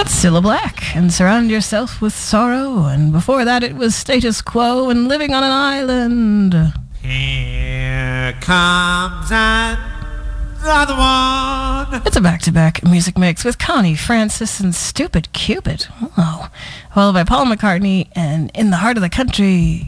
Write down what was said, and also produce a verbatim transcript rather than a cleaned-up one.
That's Cilla Black and Surround Yourself with Sorrow. And before that, it was Status Quo and Living on an Island. Here comes another one. It's a back-to-back music mix with Connie Francis and Stupid Cupid. Oh. Followed by Paul McCartney and In the Heart of the Country.